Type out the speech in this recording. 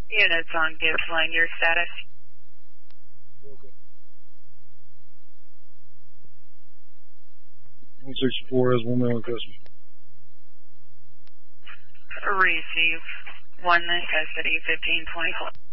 Units on Gibbs Line, your status. Okay. 164 has 1 million customers. Receive 1 custody 1524.